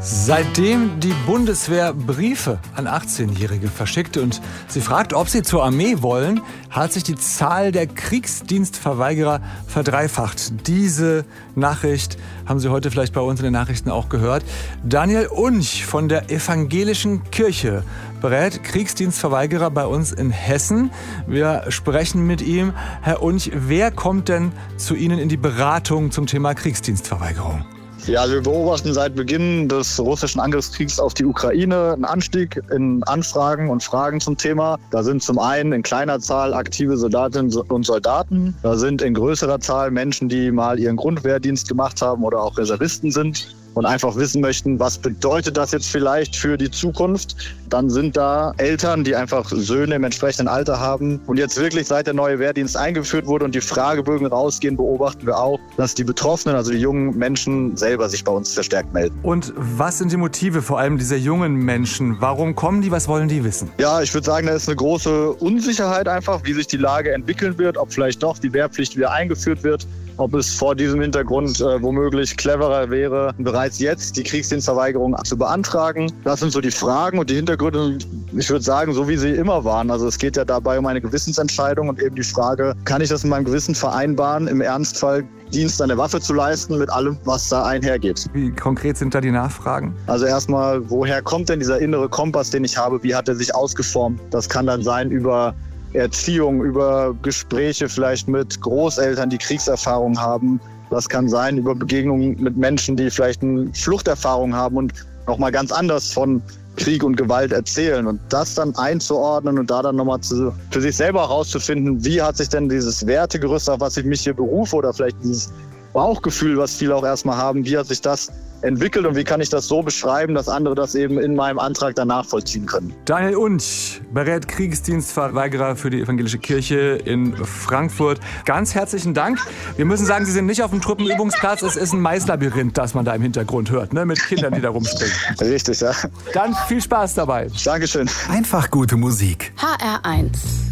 Seitdem die Bundeswehr Briefe an 18-Jährige verschickt und sie fragt, ob sie zur Armee wollen, hat sich die Zahl der Kriegsdienstverweigerer verdreifacht. Diese Nachricht haben Sie heute vielleicht bei uns in den Nachrichten auch gehört. Daniel Unch von der Evangelischen Kirche berät Kriegsdienstverweigerer bei uns in Hessen. Wir sprechen mit ihm. Herr Unch, wer kommt denn zu Ihnen in die Beratung zum Thema Kriegsdienstverweigerung? Ja, wir beobachten seit Beginn des russischen Angriffskriegs auf die Ukraine einen Anstieg in Anfragen und Fragen zum Thema. Da sind zum einen in kleiner Zahl aktive Soldatinnen und Soldaten. Da sind in größerer Zahl Menschen, die mal ihren Grundwehrdienst gemacht haben oder auch Reservisten sind und einfach wissen möchten, was bedeutet das jetzt vielleicht für die Zukunft. Dann sind da Eltern, die einfach Söhne im entsprechenden Alter haben. Und jetzt wirklich seit der neue Wehrdienst eingeführt wurde und die Fragebögen rausgehen, beobachten wir auch, dass die Betroffenen, also die jungen Menschen, selber sich bei uns verstärkt melden. Und was sind die Motive vor allem dieser jungen Menschen? Warum kommen die? Was wollen die wissen? Ja, ich würde sagen, da ist eine große Unsicherheit einfach, wie sich die Lage entwickeln wird, ob vielleicht doch die Wehrpflicht wieder eingeführt wird. Ob es vor diesem Hintergrund womöglich cleverer wäre, bereits jetzt die Kriegsdienstverweigerung zu beantragen. Das sind so die Fragen und die Hintergründe, ich würde sagen, so wie sie immer waren. Also es geht ja dabei um eine Gewissensentscheidung und eben die Frage, kann ich das in meinem Gewissen vereinbaren, im Ernstfall Dienst an der Waffe zu leisten mit allem, was da einhergeht. Wie konkret sind da die Nachfragen? Also erstmal, woher kommt denn dieser innere Kompass, den ich habe? Wie hat er sich ausgeformt? Das kann dann sein über Erziehung, über Gespräche vielleicht mit Großeltern, die Kriegserfahrung haben. Das kann sein über Begegnungen mit Menschen, die vielleicht eine Fluchterfahrung haben und nochmal ganz anders von Krieg und Gewalt erzählen. Und das dann einzuordnen und da dann nochmal für sich selber herauszufinden, wie hat sich denn dieses Wertegerüst, auf was ich mich hier berufe, oder vielleicht dieses Bauchgefühl, was viele auch erstmal haben, wie hat sich das entwickelt und wie kann ich das so beschreiben, dass andere das eben in meinem Antrag dann nachvollziehen können. Daniel Unch berät Kriegsdienstverweigerer für die Evangelische Kirche in Frankfurt. Ganz herzlichen Dank. Wir müssen sagen, Sie sind nicht auf dem Truppenübungsplatz. Es ist ein Maislabyrinth, das man da im Hintergrund hört, ne? Mit Kindern, die da rumspringen. Richtig, ja. Dann viel Spaß dabei. Dankeschön. Einfach gute Musik. HR1